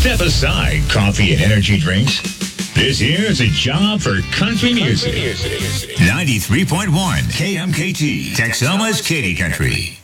Step aside coffee and energy drinks. This here is a job for country music. 93.1 KMKT, Texoma's Katy Country.